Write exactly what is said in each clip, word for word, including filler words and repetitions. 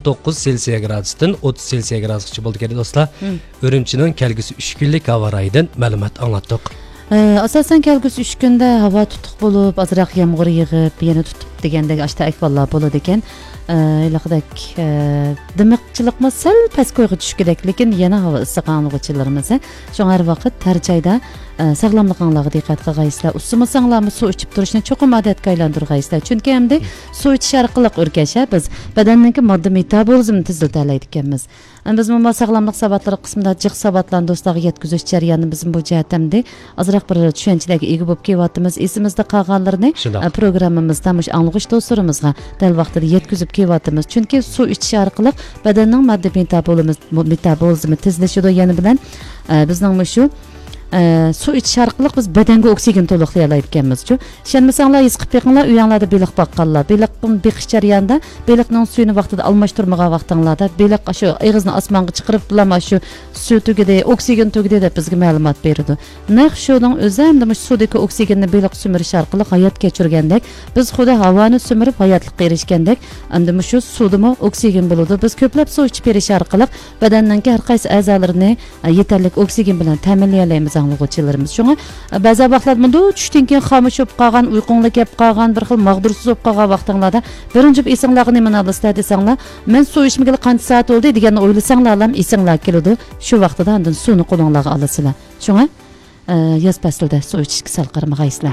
to'qqiz Selsiya gradusdan o'ttiz Selsiya gradusgacha bo'ldi ekan do'stlar. Urumchining kelgusi uch kunlik havo rayidan ma'lumot anglatdik. Asosan kelgusi uch kunda havo tutuq bo'lib, ozroq yomg'ir yig'ib, yana tutib degandek ashta ahvollar bo'ladi ekan. Ilaqdak dimiqchilikmi sal pastga tushib kerak, lekin yana havo issiq anglovchilarimiz. Shu har vaqt har joyda sog'lomligingizga diqqat qilgaysizlar. Usimasanglarmi suv ichib turishni cho'qim odatga aylantirgaysizlar. Chunki hamda suv ichish orqali o'rgasha biz badanniki modda metabolizmni tezlataylik ekanmiz. Biz bu sog'lomlik sabatlari qismida jiq sabatlarni do'stlarga yetkazish jarayonini biz bu jihatda ozroq bir tushunchalarga ega bo'lib kelyapmiz. Esimizda qolganlarni programmamizda mush anglash do'stlarimizga dal vaqtida yetkazib kelyapmiz. Chunki suv ichish orqali badanning modda metabolizmi tezlashadi, yana bilan bizning shu suv ichish orqali biz badanga oksigen to'liqlay olamiz. Ishonmasanglar, his qilib beqinglar, uyinglarda beliq boqqanlar. Beliqning beqish jarayonida beliqning suyini vaqtida almashtirmagan vaqtinglarda beliq shu og'izni osmonga chiqarib bilama shu suv tugida, oksigen tugida deb bizga ma'lumot beradi. Naq shuning o'zi hamda suvdagi oksigenni beliq sumirish orqali hayot kechirgandek, biz xudo havoni sumirib hayotlikqa erishgandek, hamda shu suvdimi oksigen bo'ladi. Biz ko'plab suv ichib berish orqali badanningki har qaysi a'zolarini yetarli oksigen bilan ta'minlay olamiz. Anglovchilarimiz. Shunga ba'zi vaqtlarda bunda tushdan keyin xomush bo'lib qolgan, uyqungga kelib qolgan, bir xil mag'dursiz bo'lib qolgan vaqtinglarda birinchi esinglarga nimani olasizlar desanglar, men suv ichmagani qancha soat bo'ldi deganni o'ylasanglar ham esinglar keladi. Shu vaqtida undan suvni qo'linglarga olasizlar. Shunga yoz faslida suv ichishga sal qaramagaysizlar.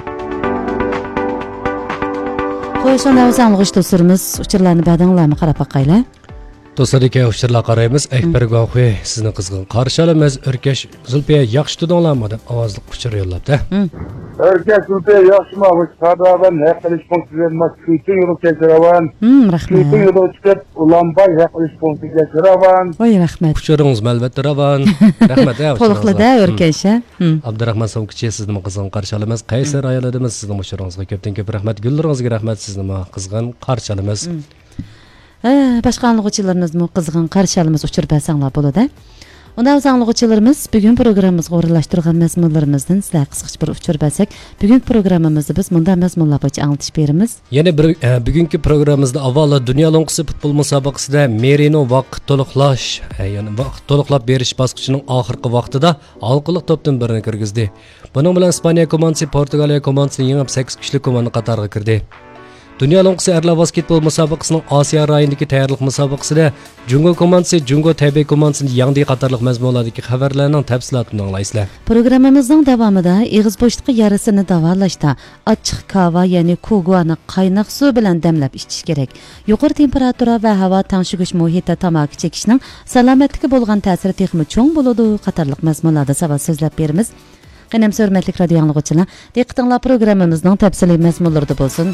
Qo'yishdan avval anglash do'stlarimiz uchurlarni badanglarni qarab boqaylar. Do'stlarga ushurlar qaraymiz. Akbar Go'xoy sizni qizg'in qarshi olamiz. O'rkash Zulfiya yaxshi tudinglarmi deb ovozli uchur yo'llabdi. O'rkash Zulfiya yaxshimi? Bu sadoban haqlish punktiga kuytin yo'l kechiraman. Hmm, rahmat. Kuytin yo'l chiqib Ulanbay haqlish punktiga kechiraman. Voy rahmat. Uchuringiz albatta ravan. Rahmat ya. To'liqlida O'rkash. Abdurahmon Somkichi sizni qizg'in qarshi olamiz. Qaysar ayoladimiz sizni ushuringizga ko'pdan ko'p rahmat. Gullaringizga rahmat, sizni qizg'in qarshi olamiz. Başqa anlıqçılarımızmı qızğın qarşı alımız uçur bəsanglar bo'ladi. Onda o'z anlıqçılarımız bugun programmamızga o'rinlashtirgan mazmunlarimizdan sizlar qisqacha bir uchur bəsak, bugun programmamizni biz bunda mazmunlar bo'yicha anglatish beramiz. Yana bir bugungi programmamizda avvalo Dunyo Lo'ngqisi futbol musobaqasida Merino vaqt to'liqlash, ya'ni vaqt to'liqlab berish bosqichining oxirgi vaqtida halqiliq to'pdan birini kirgizdi. Buning bilan Ispaniya komandasi Portugaliya komandasini yengib sakkiz kuchli komanda qatoriga kirdi. Dunyo Lo'ngqisi erlar basketbol musobaqasining Osiyo rayonidagi tayyorlik musobaqasida Jungo komandasi Jungo Taybey komandasini yengdi qatorliq mazmunlardagi xabarlarning tafsilotini anglaysizlar. Programmamizning davomida eg'iz bo'shliqi yarasini davolashda ochiq kava, ya'ni koguani qaynoq suv bilan damlab ichish kerak. Yuqori temperatura va havo tangshigish muhitida tamaki chekishning salomatlikka bo'lgan ta'siri texmi cho'ng bo'ladi qatorliq mazmunlarda savol so'zlab beramiz. Qanam hurmatli radio anglovchilar, diqqatinglar programmamizning tafsiliy mazmunlarida bo'lsin.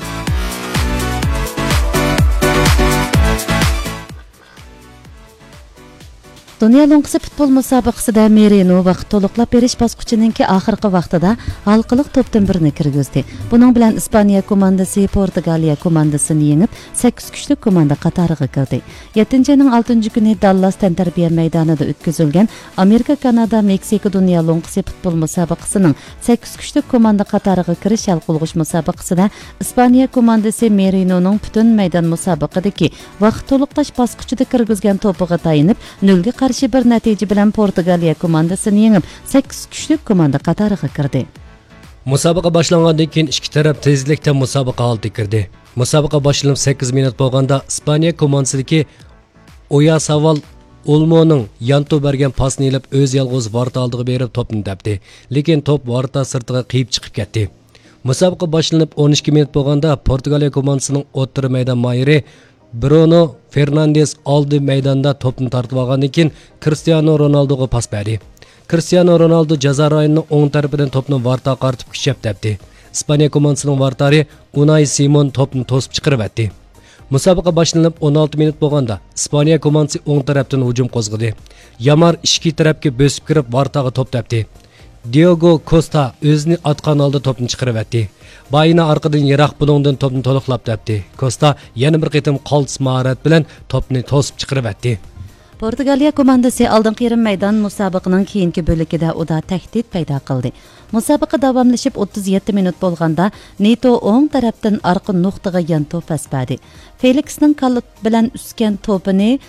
Dunyo Lo'ngqisi futbol musobaqasida Merino vaqt to'liqlab berish bosqichining oxirgi vaqtida halqiliq to'pdan birini kirgizdi. Buning bilan Ispaniya komandasi Portugaliya komandasini yengib sakkiz kuchli komanda qatoriga kirdi. yettinchi oyning oltinchi kuni Dallas tantarbiya maydonida o'tkazilgan Amerika, Kanada, Meksika Dunyo Lo'ngqisi futbol musobaqasining sakkiz kuchli komanda qatoriga kirish hal qilg'ish musobaqasida Ispaniya komandasi Merinoning butun maydon musobaqadagi vaqt to'liqlash bosqichida kirgizgan to'piga tayinib nol ga qarshi bir natija bilan Portugaliya komandasini yengib sakkiz kuchli komanda qatoriga kirdi. Musobaqa boshlangandan keyin ikki taraf tezlikda musobaqa holatiga kirdi. Musobaqa boshlanib sakkiz minut bo'lganda Ispaniya komandasidagi Oyarzabal Olmoning yanto bergan pasni ilib o'z yolg'iz varta oldiga berib to'pni tepdi. Lekin to'p varta sirtiga qiyib chiqib ketdi. Musobaqa boshlanib o'n ikki minut bo'lganda Portugaliya komandasining o'rta maydon mayiri Bruno Fernandes oldi maydonda to'pni tortib olgandan keyin Cristiano Ronaldoga pas berdi. Cristiano Ronaldo jazo rayoning o'ng tarafidan to'pni varta qaratib kuchab tepdi. Ispaniya komandasining vartari Unai Simon to'pni to'sib chiqarib etdi. Musobaqa boshlanib o'n olti minut bo'lganda Ispaniya komandasi o'ng tarafdan hujum qo'zg'adi. Yamar ikki tarafga bo'sib kirib vartaga to'p tepdi. Diogo Costa o'zini atgan holda to'pni chiqarib etdi. Bayina orqadan yiroq buningdan to'pni to'liqlab tepdi. Costa yana bir qitim qo'ls mahorat bilan to'pni to'sib chiqarib etdi. Portugaliya komandasi oldingi yarim maydon musobaqaning keyingi bo'ligida uda tahdid paydo qildi. Musobaqa davomlashib o'ttiz yetti minut bo'lganda Neto o'ng tarafdan orqa nuqtaga yan to'p pasbadi. Felixning qalb bilan usgan to'pini